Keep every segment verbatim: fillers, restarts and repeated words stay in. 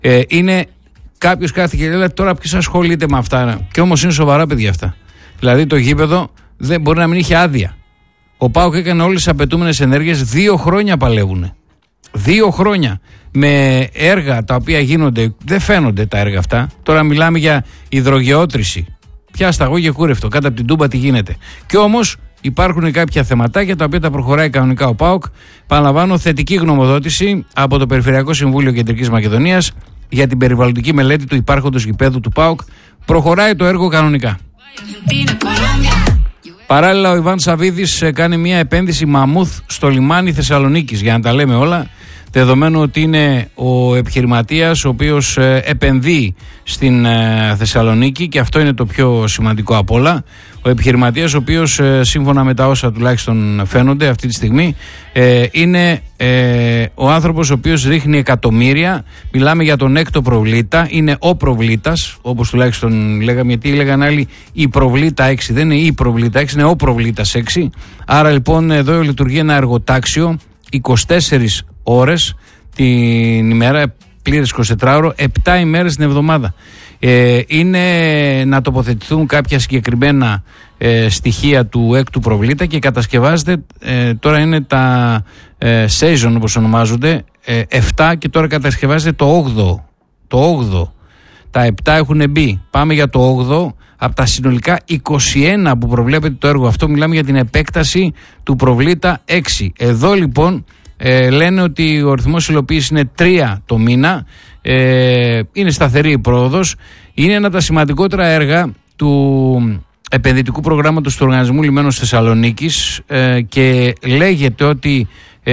Ε, είναι κάποιος κάθε και λέει τώρα ποιος ασχολείται με αυτά. Και όμως είναι σοβαρά, παιδιά, αυτά. Δηλαδή το γήπεδο δεν μπορεί να μην είχε άδεια. Ο ΠΑΟΚ έκανε όλες τις απαιτούμενες ενέργειες, δύο χρόνια παλεύουν. Δύο χρόνια. Με έργα τα οποία γίνονται, δεν φαίνονται τα έργα αυτά. Τώρα μιλάμε για υδρογεώτρηση. Πια σταγό και κούρευτο, κάτω από την Τούμπα τι γίνεται. Και όμως υπάρχουν κάποια θεματάκια τα οποία τα προχωράει κανονικά ο ΠΑΟΚ. Παραλαμβάνω, θετική γνωμοδότηση από το Περιφερειακό Συμβούλιο Κεντρικής Μακεδονίας για την περιβαλλοντική μελέτη του υπάρχοντος γηπέδου του ΠΑΟΚ. Προχωράει το έργο κανονικά. Παράλληλα, ο Ιβάν Σαββίδης κάνει μια επένδυση μαμούθ στο λιμάνι Θεσσαλονίκης, για να τα λέμε όλα, δεδομένου ότι είναι ο επιχειρηματίας ο οποίος επενδύει στην Θεσσαλονίκη, και αυτό είναι το πιο σημαντικό απ' όλα. Ο επιχειρηματίας ο οποίος, σύμφωνα με τα όσα τουλάχιστον φαίνονται αυτή τη στιγμή, είναι ο άνθρωπος ο οποίος ρίχνει εκατομμύρια. Μιλάμε για τον έκτο προβλήτα, είναι ο προβλήτας, όπως τουλάχιστον λέγαμε, γιατί λέγανε άλλοι η προβλήτα έξι, δεν είναι η προβλήτα έξι, είναι ο προβλήτας έξι. Άρα λοιπόν εδώ λειτουργεί ένα εργοτάξιο είκοσι τέσσερις ώρες την ημέρα, πλήρες εικοσιτετράωρο, επτά ημέρες την εβδομάδα. Ε, είναι να τοποθετηθούν κάποια συγκεκριμένα ε, στοιχεία του έκτου προβλήτα και κατασκευάζεται, ε, τώρα είναι τα ε, season όπως ονομάζονται, ε, επτά, και τώρα κατασκευάζεται το όγδοο. Το όγδοο. Τα επτά έχουν μπει. Πάμε για το όγδοο. Από τα συνολικά είκοσι ένα που προβλέπεται το έργο αυτό, μιλάμε για την επέκταση του προβλήτα έξι. Εδώ λοιπόν ε, λένε ότι ο ρυθμός υλοποίησης είναι τρία το μήνα. Ε, είναι σταθερή η πρόοδος. Είναι ένα από τα σημαντικότερα έργα του επενδυτικού προγράμματος του Οργανισμού Λιμένων Θεσσαλονίκης, ε, και λέγεται ότι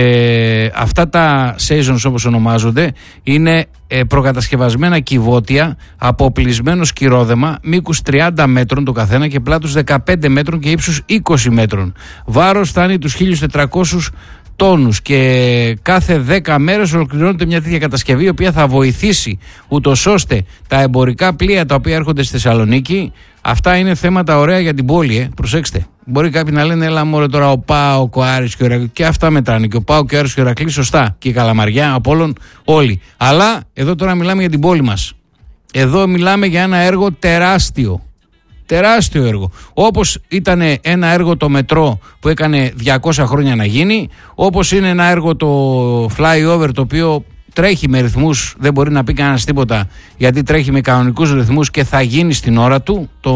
ε, αυτά τα seasons όπως ονομάζονται είναι ε, προκατασκευασμένα κυβότια από οπλισμένο σκυρόδεμα μήκους τριάντα μέτρων το καθένα και πλάτους δεκαπέντε μέτρων και ύψους είκοσι μέτρων. Βάρος φτάνει τους χίλιους τετρακόσιους τόνους και κάθε δέκα μέρες ολοκληρώνεται μια τέτοια κατασκευή, η οποία θα βοηθήσει ούτως ώστε τα εμπορικά πλοία τα οποία έρχονται στη Θεσσαλονίκη, αυτά είναι θέματα ωραία για την πόλη, ε. Προσέξτε. Μπορεί κάποιοι να λένε, έλα μωρέ τώρα ο ΠΑΟΚ, ο Άρης και ο Ηρακλής, και αυτά μετράνε. Και ο ΠΑΟΚ και ο Άρης και ο Ηρακλής, σωστά. Και η Καλαμαριά, Απόλλων, όλοι. Αλλά εδώ τώρα μιλάμε για την πόλη μας. Εδώ μιλάμε για ένα έργο τεράστιο. Τεράστιο έργο. Όπως ήταν ένα έργο το μετρό που έκανε διακόσια χρόνια να γίνει, όπως είναι ένα έργο το flyover το οποίο τρέχει με ρυθμούς, δεν μπορεί να πει κανένας τίποτα, γιατί τρέχει με κανονικούς ρυθμούς και θα γίνει στην ώρα του το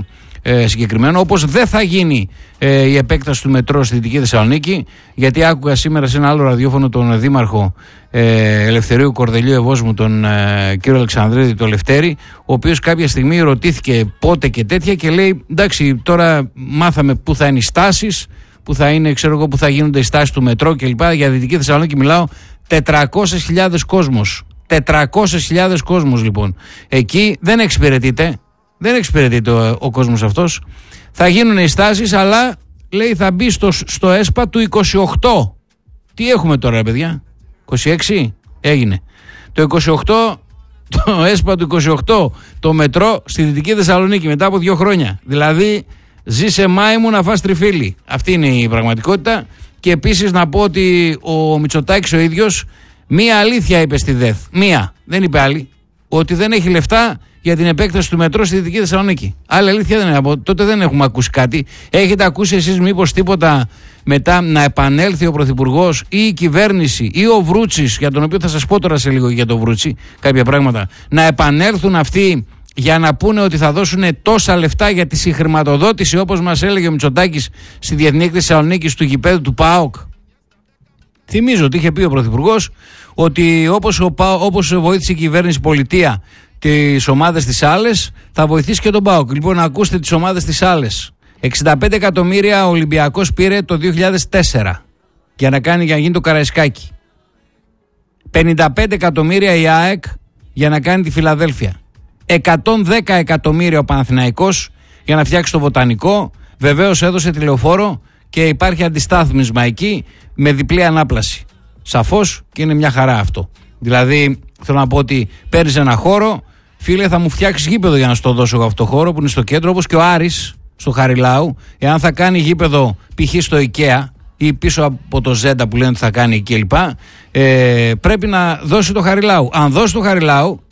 ε, συγκεκριμένο, όπως δεν θα γίνει ε, η επέκταση του μετρό στη Δυτική Θεσσαλονίκη, γιατί άκουγα σήμερα σε ένα άλλο ραδιόφωνο τον δήμαρχο ε, Ελευθερίου Κορδελιού Ευόσμου, τον ε, κύριο Αλεξανδρίδη, τον Λευτέρη, ο οποίος κάποια στιγμή ρωτήθηκε πότε και τέτοια και λέει, εντάξει, τώρα μάθαμε πού θα είναι οι στάσεις, πού θα είναι, ξέρω εγώ, πού θα γίνονται οι στάσεις του μετρό κλπ. Για Δυτική Θεσσαλονίκη μιλάω, τετρακόσιες χιλιάδες κόσμος. τετρακόσιες χιλιάδες κόσμος λοιπόν. Εκεί δεν εξυπηρετείται, δεν εξυπηρετείται ο, ο κόσμος αυτός. Θα γίνουν οι στάσεις, αλλά λέει θα μπει στο, στο ΕΣΠΑ του είκοσι οκτώ. Τι έχουμε τώρα, παιδιά? είκοσι έξι έγινε. Το είκοσι οκτώ, το ΕΣΠΑ του είκοσι οκτώ, το μετρό στη Δυτική Θεσσαλονίκη μετά από δύο χρόνια. Δηλαδή ζήσε μάη μου να φας τριφύλι. Αυτή είναι η πραγματικότητα. Και επίσης να πω ότι ο Μητσοτάκης ο ίδιος μία αλήθεια είπε στη ΔΕΘ. Μία, δεν είπε άλλη. Ότι δεν έχει λεφτά για την επέκταση του μετρό στη Δυτική Θεσσαλονίκη. Άλλη αλήθεια δεν είναι. Από τότε δεν έχουμε ακούσει κάτι. Έχετε ακούσει εσείς μήπως τίποτα μετά να επανέλθει ο Πρωθυπουργός ή η κυβέρνηση ή ο Βρούτσης, για τον οποίο θα σας πω τώρα σε λίγο για τον Βρούτσι κάποια πράγματα, να επανέλθουν αυτοί για να πούνε ότι θα δώσουν τόσα λεφτά για τη συγχρηματοδότηση, όπως μας έλεγε ο Μητσοτάκης στη Διεθνή Έκθεση Θεσσαλονίκης του γηπέδου του ΠΑΟΚ. Θυμίζω ότι είχε πει ο Πρωθυπουργός ότι όπως, ο, όπως βοήθησε η κυβέρνηση πολιτεία τις ομάδες της άλλες, θα βοηθήσει και τον ΠΑΟΚ. Λοιπόν, ακούστε τις ομάδες της άλλες. εξήντα πέντε εκατομμύρια ο Ολυμπιακός πήρε το δύο χιλιάδες τέσσερα για να, κάνει, για να γίνει το Καραϊσκάκι. πενήντα πέντε εκατομμύρια η ΑΕΚ για να κάνει τη Φιλαδέλφια. εκατόν δέκα εκατομμύρια ο Παναθηναϊκός για να φτιάξει το Βοτανικό. Βεβαίως έδωσε τηλεοφόρο και υπάρχει αντιστάθμισμα εκεί με διπλή ανάπλαση. Σαφώς, και είναι μια χαρά αυτό. Δηλαδή θέλω να πω ότι παίρνεις ένα χώρο, φίλε, θα μου φτιάξεις γήπεδο για να στο δώσω εγώ αυτό το χώρο που είναι στο κέντρο, όπως και ο Άρης στο Χαριλάου. Εάν θα κάνει γήπεδο π.χ. στο IKEA, ή πίσω από το Ζέντα που λένε ότι θα κάνει κλπ. Ε, πρέπει να δώσει το Χαριλάου. Αν δώσει το Χαριλάου,